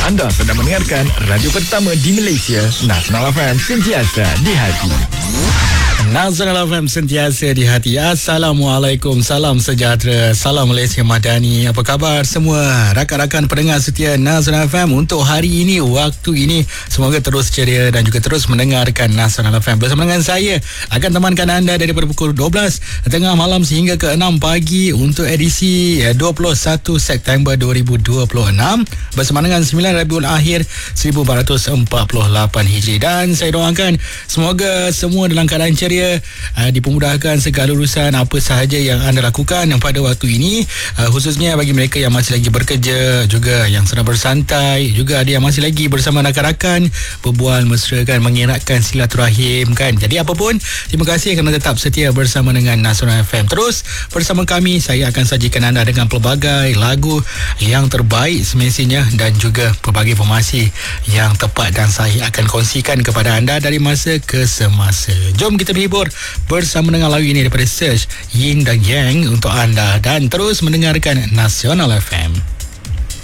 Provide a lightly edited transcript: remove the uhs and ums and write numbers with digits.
Anda sedang mendengarkan radio pertama di Malaysia, Nasional FM, sentiasa di hati. Nasional FM sentiasa di hati. Assalamualaikum, salam sejahtera, salam Malaysia Madani. Apa khabar semua rakan-rakan pendengar setia Nasional FM untuk hari ini, waktu ini? Semoga terus ceria dan juga terus mendengarkan Nasional FM. Bersama dengan saya akan temankan anda daripada pukul 12 tengah malam sehingga ke 6 pagi untuk edisi 21 September 2026 bersama dengan 9 Rabiul Akhir 1448 Hijri. Dan saya doakan semoga semua dalam keadaan ceria, dipermudahkan segala urusan apa sahaja yang anda lakukan pada waktu ini, khususnya bagi mereka yang masih lagi bekerja, juga yang sedang bersantai, juga ada yang masih lagi bersama rakan-rakan berbual mesra kan, mengeratkan silaturahim kan. Jadi apapun, terima kasih kerana tetap setia bersama dengan Nasional FM. Terus bersama kami, saya akan sajikan anda dengan pelbagai lagu yang terbaik semestinya dan juga pelbagai informasi yang tepat dan sahih akan kongsikan kepada anda dari masa ke semasa. Jom kita hibur bersama dengan lagu ini daripada Search, Yin dan Yang untuk anda, dan terus mendengarkan Nasional FM.